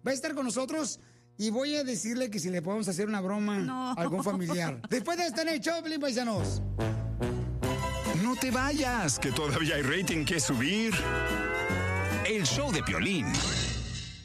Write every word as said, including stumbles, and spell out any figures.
va a estar con nosotros y voy a decirle que si le podemos hacer una broma No. a algún familiar. Después de estar en el show, Piolín, paisanos. No te vayas, que todavía hay rating que subir. El show de Piolín.